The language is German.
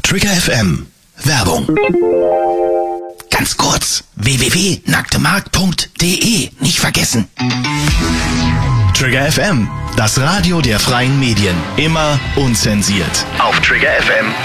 Trigger FM. Werbung. Ganz kurz. www.nacktemarkt.de. Nicht vergessen. Trigger FM. Das Radio der freien Medien. Immer unzensiert. Auf triggerfm.de.